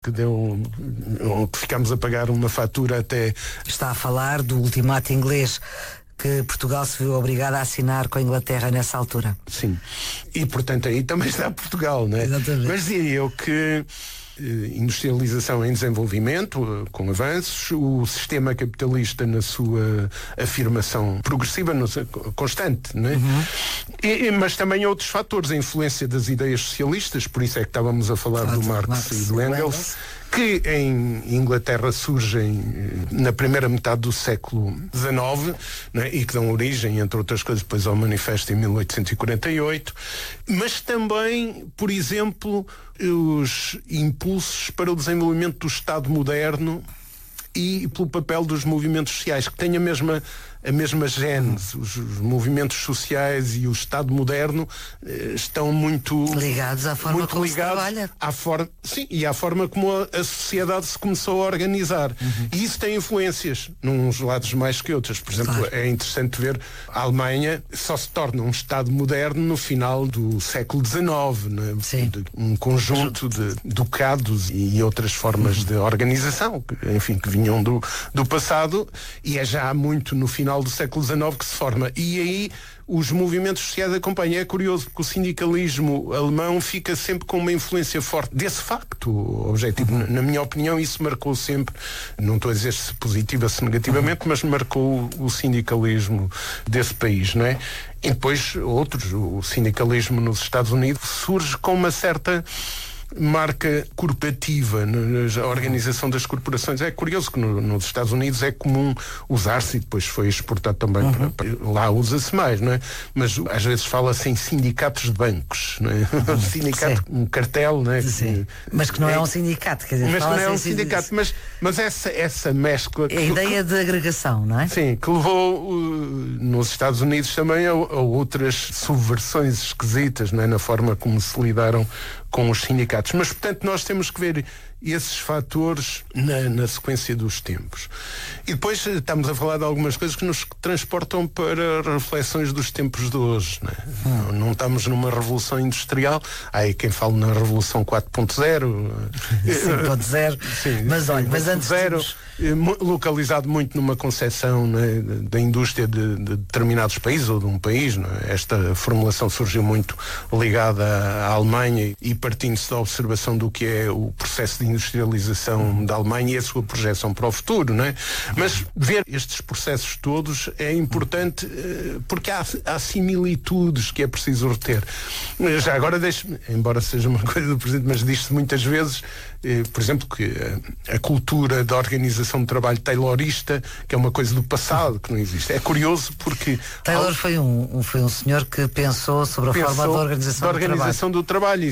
que ficámos a pagar uma fatura até... Está a falar do ultimato inglês que Portugal se viu obrigado a assinar com a Inglaterra nessa altura. Sim. E, portanto, aí também está Portugal, não é? Exatamente. Mas diria eu que industrialização em desenvolvimento, com avanços, o sistema capitalista na sua afirmação progressiva, constante, não é? Mas também outros fatores, a influência das ideias socialistas, por isso é que estávamos a falar do Marx e do Engels, que em Inglaterra surgem na primeira metade do século XIX, né, e que dão origem, entre outras coisas, depois ao Manifesto em 1848, mas também, por exemplo, os impulsos para o desenvolvimento do Estado moderno e pelo papel dos movimentos sociais, que têm a mesma gênese. Os movimentos sociais e o Estado moderno estão muito ligados à forma como se trabalha. Sim, e à forma como a sociedade se começou a organizar. E isso tem influências nos lados mais que outros. Por exemplo, é interessante ver a Alemanha só se torna um Estado moderno no final do século XIX, né? Um conjunto de ducados e outras formas de organização, que vinham do passado, e é já muito no final do século XIX que se forma. E aí os movimentos sociais acompanham. É curioso porque o sindicalismo alemão fica sempre com uma influência forte desse facto objetivo. Na minha opinião, isso marcou sempre, não estou a dizer se positiva, se negativamente, mas marcou o sindicalismo desse país, não é? E depois outros, o sindicalismo nos Estados Unidos surge com uma certa marca corporativa na organização das corporações. É curioso que nos Estados Unidos é comum usar-se, e depois foi exportado também lá usa-se mais, não é? Mas às vezes fala-se em sindicatos de bancos, não é? Sindicato, um cartel, não é? Mas que não é um sindicato, quer dizer, mas que não é um sindicato, mas essa mescla... É a ideia de agregação, não é? Sim, que levou nos Estados Unidos também a outras subversões esquisitas, não é? Na forma como se lidaram com os sindicatos. Mas, portanto, nós temos que ver esses fatores na sequência dos tempos. E depois estamos a falar de algumas coisas que nos transportam para reflexões dos tempos de hoje. Não estamos numa revolução industrial. Há aí quem fala na revolução 4.0. 5.0. Mas olha, mas antes localizado muito numa concepção, né, da indústria de determinados países ou de um país. Né? Esta formulação surgiu muito ligada à Alemanha e partindo-se da observação do que é o processo de industrialização da Alemanha e a sua projeção para o futuro, não é? Mas ver estes processos todos é importante porque há similitudes que é preciso reter. Já agora embora seja uma coisa do presente, mas diz-se muitas vezes, por exemplo, que a cultura da organização de trabalho taylorista, que é uma coisa do passado, que não existe. É curioso porque... Taylor foi um senhor que pensou sobre a forma da organização do trabalho.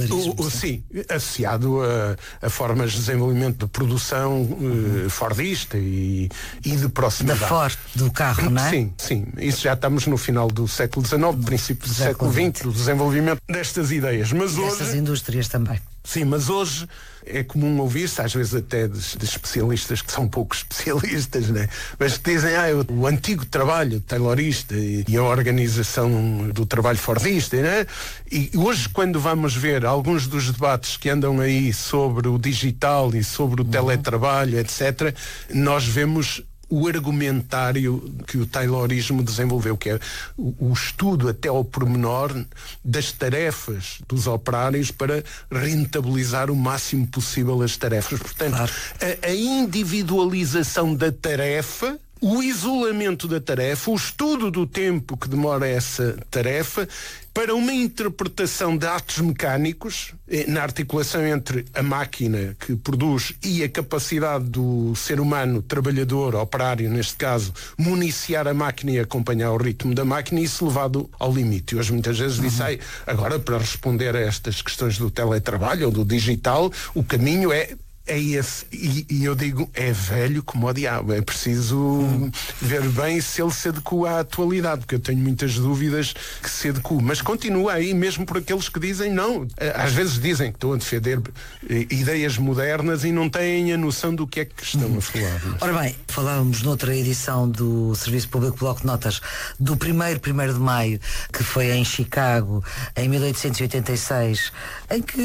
Sim, associado a formas de desenvolvimento de produção fordista e de proximidade. Da Ford, do carro, não é? Sim. Isso já estamos no final do século XIX, princípio do século XX, o desenvolvimento destas ideias. Mas destas indústrias também. Sim, mas hoje é comum ouvir-se, às vezes até de especialistas que são pouco especialistas, né? Mas que dizem, o antigo trabalho taylorista e a organização do trabalho fordista, né? E hoje, quando vamos ver alguns dos debates que andam aí sobre o digital e sobre o teletrabalho, etc., nós vemos o argumentário que o taylorismo desenvolveu, que é o estudo até ao pormenor das tarefas dos operários para rentabilizar o máximo possível as tarefas. Portanto, a individualização da tarefa, o isolamento da tarefa, o estudo do tempo que demora essa tarefa, para uma interpretação de atos mecânicos, na articulação entre a máquina que produz e a capacidade do ser humano, trabalhador, operário, neste caso, municiar a máquina e acompanhar o ritmo da máquina, e isso levado ao limite. E hoje muitas vezes disse, agora para responder a estas questões do teletrabalho ou do digital, o caminho é esse, e eu digo, é velho como o diabo, é preciso ver bem se ele se adequa à atualidade, porque eu tenho muitas dúvidas que se adequa, mas continua aí, mesmo por aqueles que dizem não, às vezes dizem que estão a defender ideias modernas e não têm a noção do que é que estão a falar. Ora bem, falávamos noutra edição do Serviço Público Bloco de Notas do 1º de Maio, que foi em Chicago em 1886, em que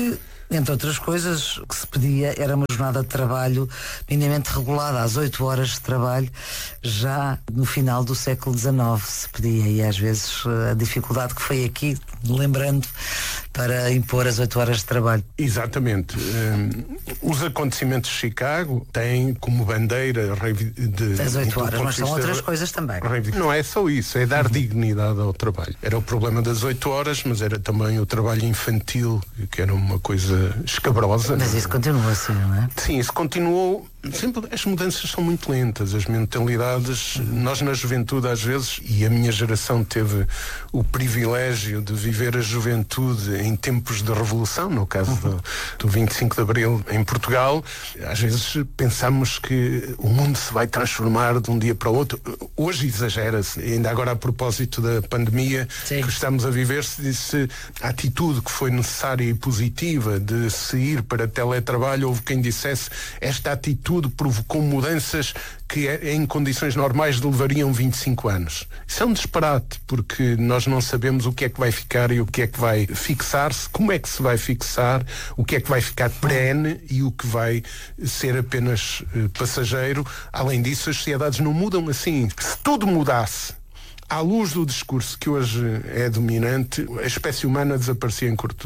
Entre outras coisas, o que se pedia era uma jornada de trabalho minimamente regulada, às 8 horas de trabalho, já no final do século XIX se pedia, e às vezes a dificuldade que foi aqui, lembrando, para impor as 8 horas de trabalho. Exatamente. Os acontecimentos de Chicago têm como bandeira as 8 horas, mas são outras coisas também. Não é só isso, é dar dignidade ao trabalho. Era o problema das 8 horas, mas era também o trabalho infantil, que era uma coisa escabrosa. Mas isso continua assim, não é? Sim, isso continuou. Sempre, as mudanças são muito lentas, as mentalidades, nós na juventude às vezes, e a minha geração teve o privilégio de viver a juventude em tempos de revolução, no caso do 25 de Abril em Portugal, às vezes pensamos que o mundo se vai transformar de um dia para o outro. Hoje exagera-se, ainda agora a propósito da pandemia que estamos a viver, se disse a atitude que foi necessária e positiva de se ir para teletrabalho, houve quem dissesse esta atitude provocou mudanças que em condições normais levariam 25 anos. Isso é um disparate, porque nós não sabemos o que é que vai ficar e o que é que vai fixar-se, como é que se vai fixar, o que é que vai ficar perene e o que vai ser apenas passageiro. Além disso, as sociedades não mudam assim. Se tudo mudasse à luz do discurso que hoje é dominante, a espécie humana desaparecia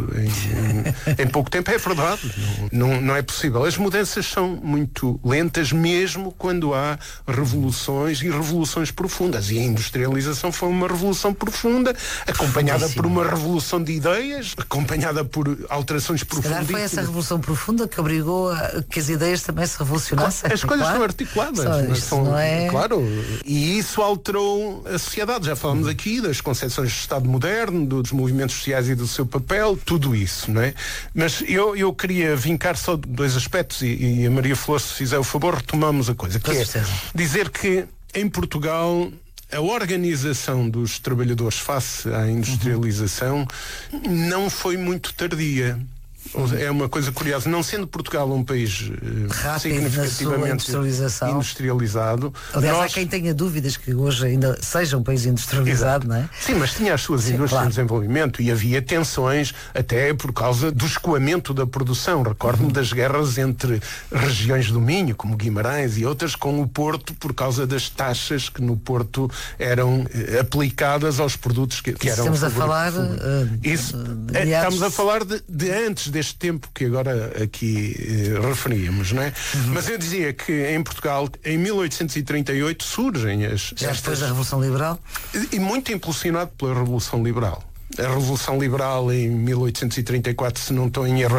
em pouco tempo. É verdade. Não é possível. As mudanças são muito lentas, mesmo quando há revoluções e revoluções profundas. E a industrialização foi uma revolução profunda, acompanhada por uma revolução de ideias, acompanhada por alterações profundíssimas. Foi essa revolução profunda que obrigou a que as ideias também se revolucionassem. As coisas são articuladas. Claro. E isso alterou a sociedade. Já falamos aqui das concepções de Estado moderno, dos movimentos sociais e do seu papel, tudo isso, não é? Mas eu queria vincar só 2 aspectos e a Maria Flor, se fizer o favor, retomamos a coisa, que é dizer que em Portugal a organização dos trabalhadores face à industrialização não foi muito tardia. É uma coisa curiosa, não sendo Portugal um país significativamente industrializado. Aliás, há quem tenha dúvidas que hoje ainda seja um país industrializado, não é? Sim, mas tinha as suas indústrias de desenvolvimento e havia tensões até por causa do escoamento da produção. Recordo-me das guerras entre regiões do Minho, como Guimarães e outras, com o Porto, por causa das taxas que no Porto eram aplicadas aos produtos que eram... Estamos a falar... estamos a falar de antes deste tempo que agora aqui referíamos, não é? Mas eu dizia que em Portugal, em 1838, surgem depois da Revolução Liberal? E muito impulsionado pela Revolução Liberal. A Revolução Liberal em 1834, se não estou em erro,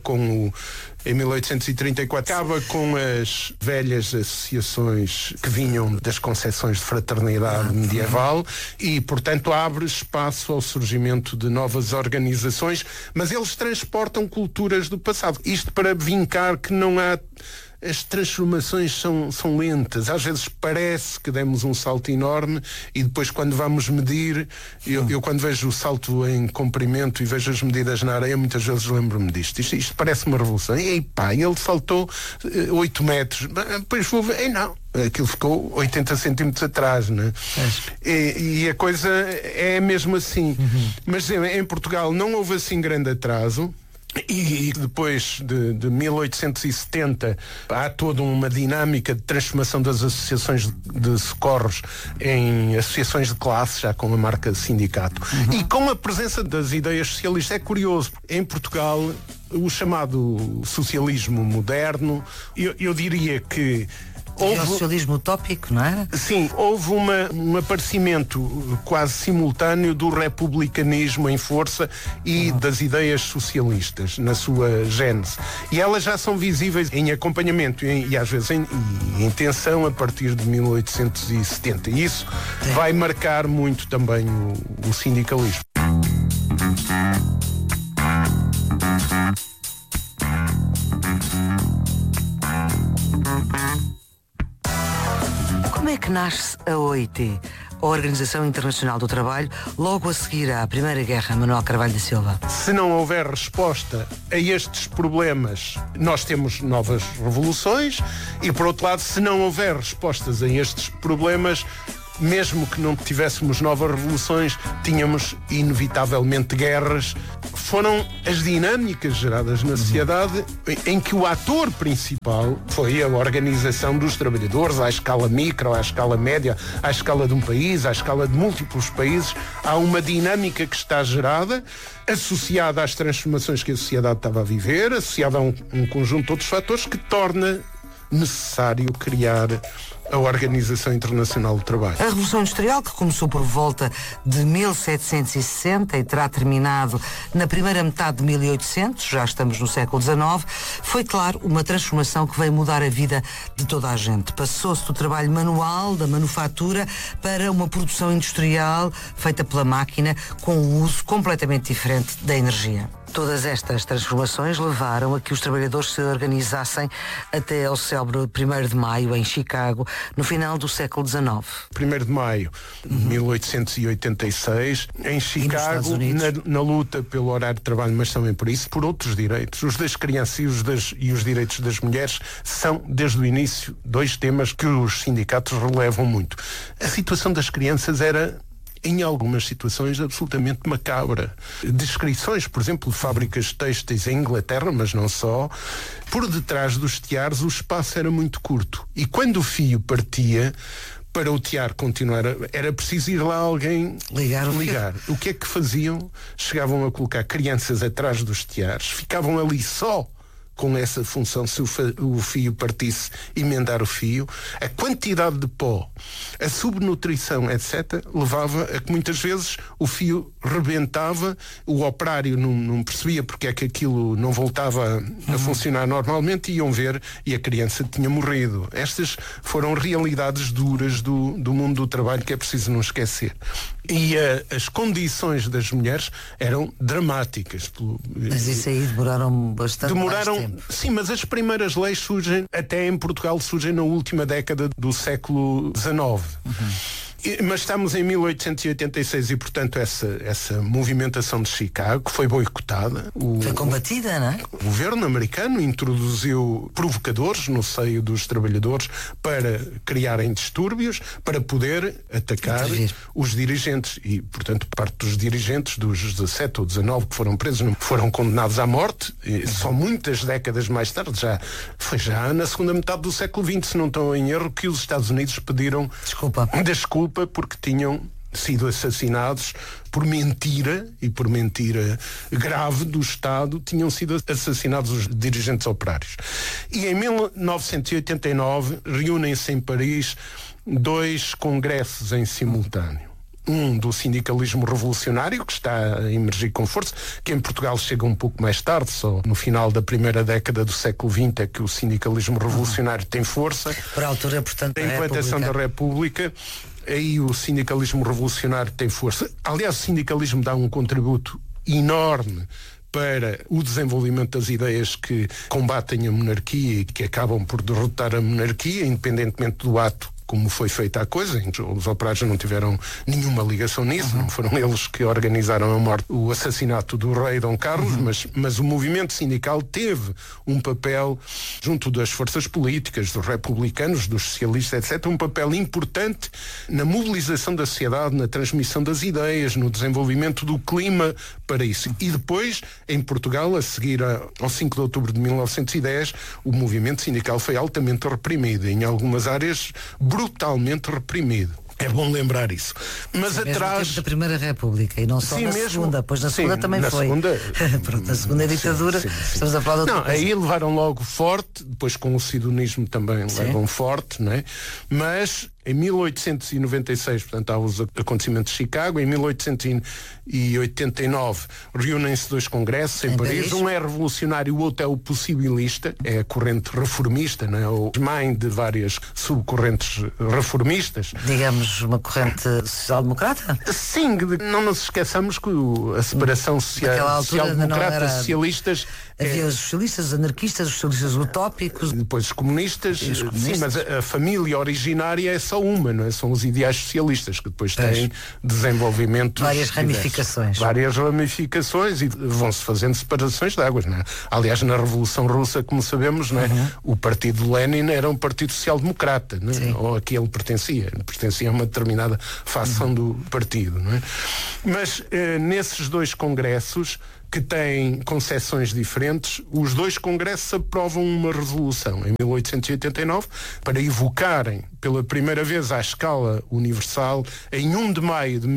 em 1834 acaba com as velhas associações que vinham das concepções de fraternidade medieval e, portanto, abre espaço ao surgimento de novas organizações, mas eles transportam culturas do passado. Isto para vincar que não há... As transformações são lentas. Às vezes parece que demos um salto enorme e depois quando vamos medir, eu quando vejo o salto em comprimento e vejo as medidas na areia, muitas vezes lembro-me disto. Isto parece uma revolução. E pá, ele saltou 8 metros. Depois vou ver, não. Aquilo ficou 80 centímetros atrás, né? E a coisa é mesmo assim. Mas em Portugal não houve assim grande atraso. E depois de 1870 há toda uma dinâmica de transformação das associações de socorros em associações de classe, já com a marca sindicato. E com a presença das ideias socialistas. É curioso, em Portugal o chamado socialismo moderno, eu diria que houve... o socialismo utópico, não é? Sim, houve um aparecimento quase simultâneo do republicanismo em força e das ideias socialistas na sua gênese. E elas já são visíveis em acompanhamento e às vezes em tensão a partir de 1870. E isso vai marcar muito também o sindicalismo. Como é que nasce a OIT, a Organização Internacional do Trabalho, logo a seguir à Primeira Guerra, Manuel Carvalho da Silva? Se não houver resposta a estes problemas, nós temos novas revoluções e, por outro lado, se não houver respostas a estes problemas, mesmo que não tivéssemos novas revoluções, tínhamos inevitavelmente guerras foram as dinâmicas geradas na sociedade em que o ator principal foi a organização dos trabalhadores à escala micro, à escala média, à escala de um país, à escala de múltiplos países. Há uma dinâmica que está gerada, associada às transformações que a sociedade estava a viver, associada a um conjunto de outros fatores que torna necessário criar a Organização Internacional do Trabalho. A Revolução Industrial, que começou por volta de 1760 e terá terminado na primeira metade de 1800, já estamos no século XIX, foi, claro, uma transformação que veio mudar a vida de toda a gente. Passou-se do trabalho manual, da manufatura, para uma produção industrial feita pela máquina, com um uso completamente diferente da energia. Todas estas transformações levaram a que os trabalhadores se organizassem até ao célebre 1º de Maio, em Chicago, no final do século XIX. 1º de Maio de 1886, em Chicago, na luta pelo horário de trabalho, mas também por isso, por outros direitos. Os das crianças e os direitos das mulheres são, desde o início, 2 temas que os sindicatos relevam muito. A situação das crianças era, em algumas situações, absolutamente macabra. Descrições, por exemplo, de fábricas têxteis em Inglaterra, mas não só. Por detrás dos teares o espaço era muito curto. E quando o fio partia, para o tear continuar, era preciso ir lá alguém ligar. O que é que faziam? Chegavam a colocar crianças atrás dos teares, ficavam ali só com essa função, se o fio partisse, emendar o fio. A quantidade de pó, a subnutrição, etc., levava a que muitas vezes o fio rebentava, o operário não percebia porque é que aquilo não voltava a funcionar normalmente, iam ver e a criança tinha morrido. Estas foram realidades duras do mundo do trabalho que é preciso não esquecer. E as condições das mulheres eram dramáticas. Mas isso aí demoraram bastante mais tempo. Sim, mas as primeiras leis surgem, até em Portugal, surgem na última década do século XIX. Mas estamos em 1886 e, portanto, essa movimentação de Chicago foi boicotada. Foi combatida, não é? O governo americano introduziu provocadores no seio dos trabalhadores para criarem distúrbios, para poder atacar os dirigentes. E, portanto, parte dos dirigentes, dos 17 ou 19 que foram presos, foram condenados à morte. E só muitas décadas mais tarde, foi já na segunda metade do século XX, se não estou em erro, que os Estados Unidos pediram desculpa porque tinham sido assassinados por mentira, e por mentira grave do Estado, tinham sido assassinados os dirigentes operários. E em 1989 reúnem-se em Paris 2 congressos em simultâneo. Um do sindicalismo revolucionário, que está a emergir com força, que em Portugal chega um pouco mais tarde, só no final da primeira década do século XX é que o sindicalismo revolucionário tem força. Por altura, portanto, da implantação da República, aí o sindicalismo revolucionário tem força. Aliás, o sindicalismo dá um contributo enorme para o desenvolvimento das ideias que combatem a monarquia e que acabam por derrotar a monarquia, independentemente do ato como foi feita a coisa. Os operários não tiveram nenhuma ligação nisso, não foram eles que organizaram a morte, o assassinato do rei Dom Carlos, mas o movimento sindical teve um papel, junto das forças políticas, dos republicanos, dos socialistas, etc., um papel importante na mobilização da sociedade, na transmissão das ideias, no desenvolvimento do clima para isso. E depois, em Portugal, a seguir ao 5 de outubro de 1910, o movimento sindical foi altamente reprimido, em algumas áreas brutalmente reprimido. É bom lembrar isso. Mas sim, atrás... mesmo tempo da Primeira República e não só na segunda, pois na segunda também na foi. Pronto, na segunda ditadura, estamos a falar de outra coisa. Aí levaram logo forte, depois com o sidonismo também levam forte, não é? Mas em 1896, portanto, há os acontecimentos de Chicago. Em 1889 reúnem-se 2 congressos em Paris. Um é revolucionário, o outro é o possibilista, é a corrente reformista, não é? O mãe de várias subcorrentes reformistas. Digamos, uma corrente social-democrata? Sim, não nos esqueçamos que a separação social-democrata, socialistas... Havia os socialistas, os anarquistas, os socialistas utópicos. Depois os comunistas. Sim, mas a família originária é só uma, não é? São os ideais socialistas, que depois têm desenvolvimento. Várias ramificações. Várias ramificações e vão-se fazendo separações de águas, não é? Aliás, na Revolução Russa, como sabemos, não é? O partido de Lenin era um partido social-democrata, não é? Ou a que ele pertencia a uma determinada facção do partido, não é? Mas nesses 2 congressos que têm concepções diferentes, os dois congressos aprovam uma resolução em 1889 para evocarem pela primeira vez à escala universal, em 1 de maio de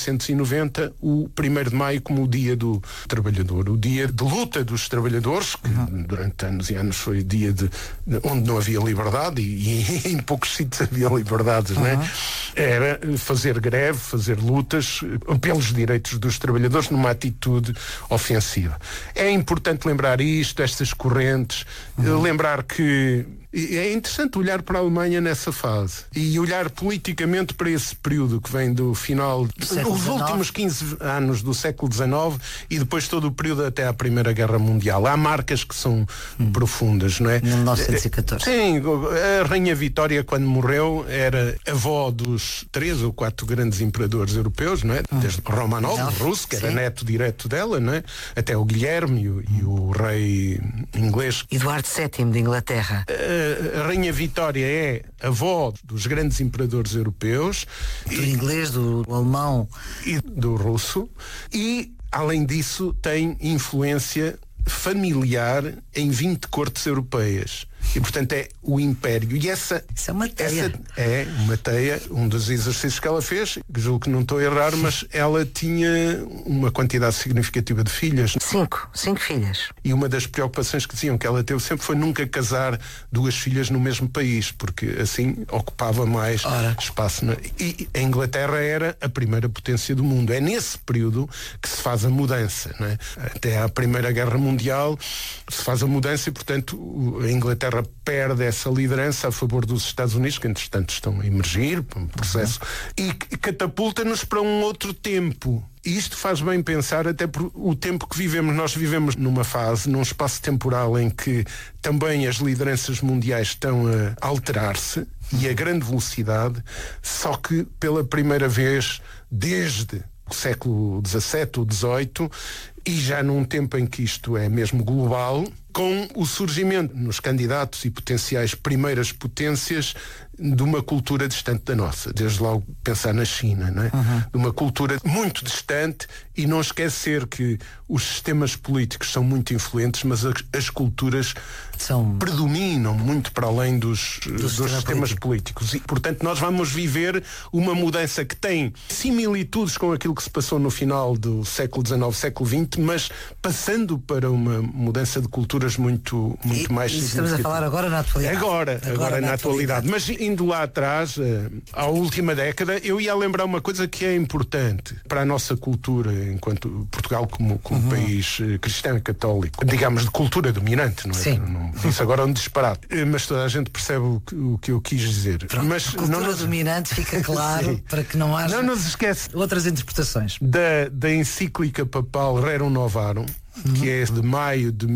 1890, o 1º de maio como o Dia do Trabalhador, o dia de luta dos trabalhadores, que durante anos e anos foi dia onde não havia liberdade e em poucos sítios havia liberdades, não é? Era fazer greve, fazer lutas pelos direitos dos trabalhadores numa atitude ofensiva. É importante lembrar isto, estas correntes, lembrar que é interessante olhar para a Alemanha nessa fase e olhar politicamente para esse período que vem do final, os últimos 15 anos do século XIX e depois todo o período até à Primeira Guerra Mundial. Há marcas que são profundas, não é? 1914. Sim, a Rainha Vitória, quando morreu, era avó dos 3 ou 4 grandes imperadores europeus, não é? Desde Romanov, russo, que era neto direto dela, não é? Até o Guilherme e o rei inglês. Eduardo VII de Inglaterra. A Rainha Vitória é avó dos grandes imperadores europeus. Do inglês, do alemão. E do russo. E, além disso, tem influência familiar em 20 cortes europeias. E, portanto, é o Império. E isso é uma teia. É uma teia. Um dos exercícios que ela fez, julgo que não estou a errar, mas ela tinha uma quantidade significativa de filhas. 5 filhas. E uma das preocupações que diziam que ela teve sempre foi nunca casar 2 filhas no mesmo país, porque assim ocupava mais espaço. E a Inglaterra era a primeira potência do mundo. É nesse período que se faz a mudança, não é? Até à Primeira Guerra Mundial se faz a mudança e, portanto, a Inglaterra perde essa liderança a favor dos Estados Unidos, que entretanto estão a emergir para um processo, e catapulta-nos para um outro tempo. E isto faz bem pensar até por o tempo que vivemos. Nós vivemos numa fase, num espaço temporal em que também as lideranças mundiais estão a alterar-se e a grande velocidade, só que pela primeira vez desde o século XVII ou XVIII, e já num tempo em que isto é mesmo global, com o surgimento nos candidatos e potenciais primeiras potências de uma cultura distante da nossa. Desde logo pensar na China, não é? De uma cultura muito distante, e não esquecer que os sistemas políticos são muito influentes, mas as culturas predominam muito para além dos sistemas políticos. E, portanto, nós vamos viver uma mudança que tem similitudes com aquilo que se passou no final do século XIX, século XX, mas passando para uma mudança de culturas muito mais significativa. Estamos a falar agora na atualidade. Agora na atualidade. Mas indo lá atrás, à última década, eu ia lembrar uma coisa que é importante para a nossa cultura, enquanto Portugal como país cristão e católico, digamos, de cultura dominante, não é? Sim. Não disse agora um disparate, mas toda a gente percebe o que eu quis dizer. Mas cultura dominante, fica claro, para que não haja outras interpretações. Da encíclica papal Rerum Novarum, que é de maio de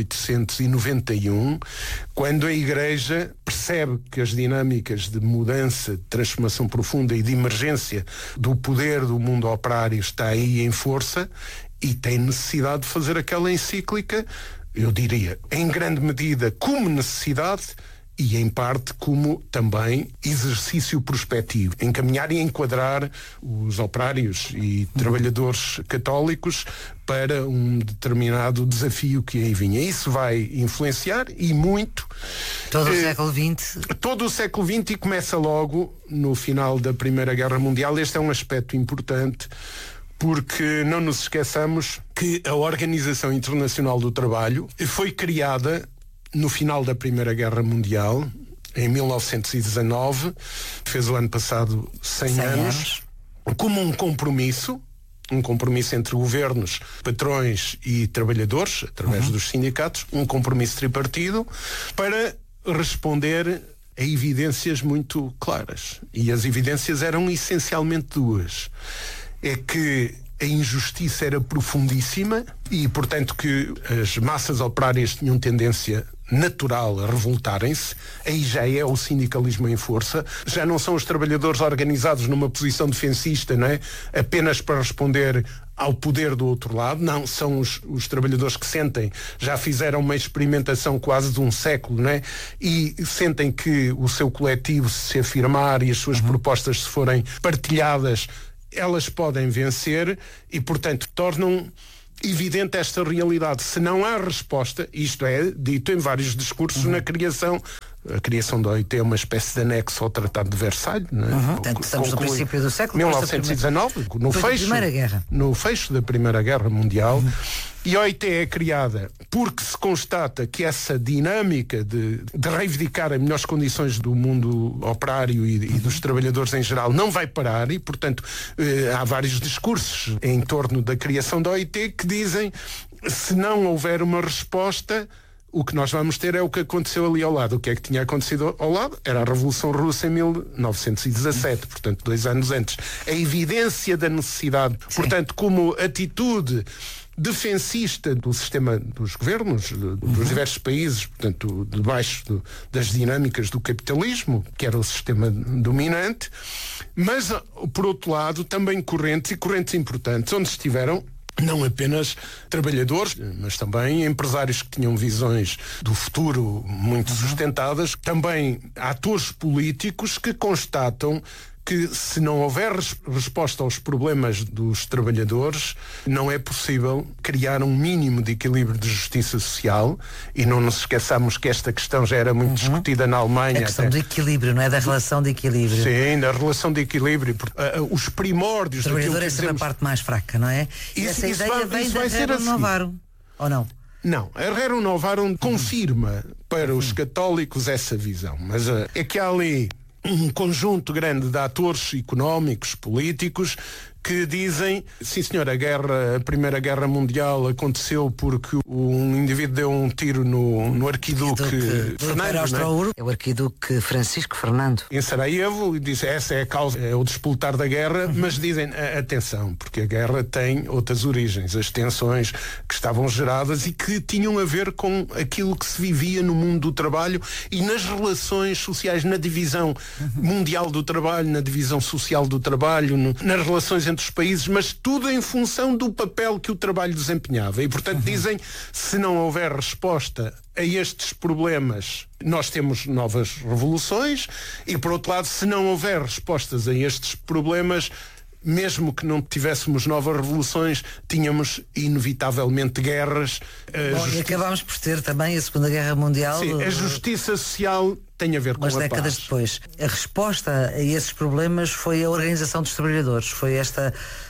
1891, quando a Igreja percebe que as dinâmicas de mudança, de transformação profunda e de emergência do poder do mundo operário está aí em força e tem necessidade de fazer aquela encíclica, eu diria, em grande medida como necessidade e em parte como também exercício prospectivo, encaminhar e enquadrar os operários e trabalhadores católicos para um determinado desafio que aí vinha. Isso vai influenciar e muito todo o século XX. Todo o século XX, e começa logo no final da Primeira Guerra Mundial. Este é um aspecto importante, porque não nos esqueçamos que a Organização Internacional do Trabalho foi criada no final da Primeira Guerra Mundial, em 1919, fez o ano passado 100 anos, como um compromisso entre governos, patrões e trabalhadores, através dos sindicatos, um compromisso tripartido para responder a evidências muito claras. E as evidências eram essencialmente duas. É que a injustiça era profundíssima e, portanto, que as massas operárias tinham tendência natural a revoltarem-se. Aí já é o sindicalismo em força. Já não são os trabalhadores organizados numa posição defensista, não é? Apenas para responder ao poder do outro lado. Não, são os trabalhadores que sentem, já fizeram uma experimentação quase de um século, não é? E sentem que o seu coletivo se afirmar e as suas propostas se forem partilhadas, elas podem vencer e, portanto, tornam evidente esta realidade. Se não há resposta, isto é dito em vários discursos na criação. A criação da OIT é uma espécie de anexo ao Tratado de Versalhes. Portanto, estamos no princípio do século 1919, no fecho da Primeira Guerra Mundial. E a OIT é criada porque se constata que essa dinâmica de reivindicar as melhores condições do mundo operário e dos trabalhadores em geral não vai parar e, portanto, há vários discursos em torno da criação da OIT que dizem, se não houver uma resposta, o que nós vamos ter é o que aconteceu ali ao lado. O que é que tinha acontecido ao lado? Era a Revolução Russa em 1917, portanto 2 anos antes. A evidência da necessidade, portanto, como atitude defensista do sistema dos governos, dos diversos países, portanto, debaixo das dinâmicas do capitalismo, que era o sistema dominante, mas, por outro lado, também correntes importantes, onde estiveram não apenas trabalhadores, mas também empresários que tinham visões do futuro muito sustentadas, também atores políticos que constatam que se não houver resposta aos problemas dos trabalhadores, não é possível criar um mínimo de equilíbrio de justiça social, e não nos esqueçamos que esta questão já era muito discutida na Alemanha. A questão do equilíbrio, não é? Da relação de equilíbrio. Sim, da relação de equilíbrio. Os primórdios... O trabalhador é sempre a parte mais fraca, não é? Essa ideia vem da Rerum Novarum, ou não? Não, a Rerum Novarum confirma para os católicos essa visão, mas é que há ali um conjunto grande de atores económicos, políticos, que dizem, sim senhor, a Primeira Guerra Mundial aconteceu porque um indivíduo deu um tiro no arquiduque Fernando, não é? É o arquiduque Francisco Fernando. Em Sarajevo, e disse, essa é a causa, é o despoltar da guerra, mas dizem, atenção, porque a guerra tem outras origens, as tensões que estavam geradas e que tinham a ver com aquilo que se vivia no mundo do trabalho e nas relações sociais, na divisão mundial do trabalho, na divisão social do trabalho, nas relações entre os países, mas tudo em função do papel que o trabalho desempenhava. E, portanto, dizem, se não houver resposta a estes problemas, nós temos novas revoluções e, por outro lado, se não houver respostas a estes problemas, mesmo que não tivéssemos novas revoluções, tínhamos inevitavelmente guerras. E acabámos por ter também a Segunda Guerra Mundial. Sim, a justiça social tem a ver com a paz. Umas décadas depois. A resposta a esses problemas foi a organização dos trabalhadores. Foi esta...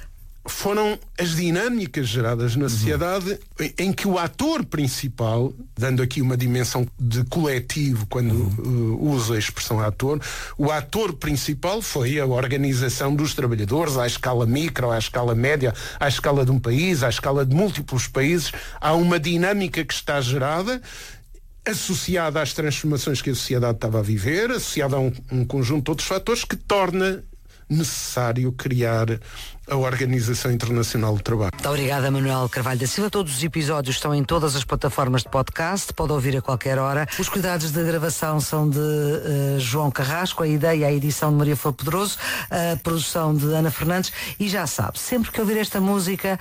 Foram as dinâmicas geradas na sociedade em que o ator principal, dando aqui uma dimensão de coletivo quando uso a expressão ator, o ator principal foi a organização dos trabalhadores à escala micro, à escala média, à escala de um país, à escala de múltiplos países. Há uma dinâmica que está gerada, associada às transformações que a sociedade estava a viver, associada a um conjunto de outros fatores que torna necessário criar a Organização Internacional do Trabalho. Muito obrigada, Manuel Carvalho da Silva. Todos os episódios estão em todas as plataformas de podcast, pode ouvir a qualquer hora. Os cuidados de gravação são de João Carrasco, a ideia e a edição de Maria Flor Pedroso, a produção de Ana Fernandes, e já sabe, sempre que ouvir esta música...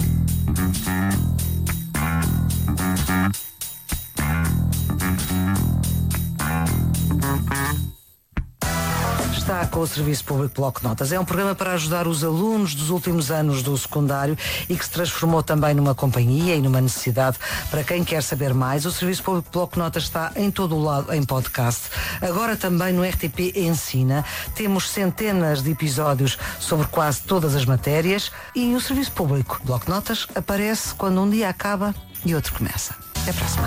Está com o Serviço Público Bloco de Notas. É um programa para ajudar os alunos dos últimos anos do secundário e que se transformou também numa companhia e numa necessidade para quem quer saber mais. O Serviço Público Bloco de Notas está em todo o lado em podcast. Agora também no RTP Ensina. Temos centenas de episódios sobre quase todas as matérias e o Serviço Público Bloco de Notas aparece quando um dia acaba e outro começa. Até para a semana.